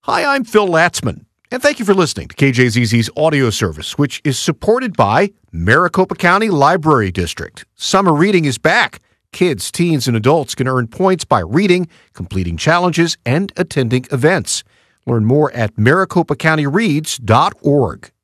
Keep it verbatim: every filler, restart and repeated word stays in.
Hi, I'm Phil Latzman, and thank you for listening to K J Z Z's audio service, which is supported by Maricopa County Library District. Summer reading is back. Kids, teens, and adults can earn points by reading, completing challenges, and attending events. Learn more at maricopa county reads dot org.